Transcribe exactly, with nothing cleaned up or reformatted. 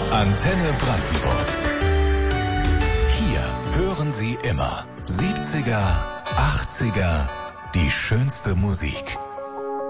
Antenne Brandenburg. Hier hören Sie immer siebziger, achtziger, die schönste Musik.